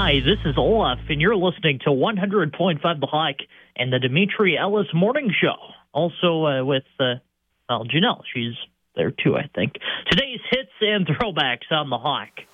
Hi, this is Olaf, and you're listening to 100.5 The Hike and the Dimitri Ellis Morning Show. Also with, Janelle. She's there, too, I think. Today's hits and throwbacks on The Hike.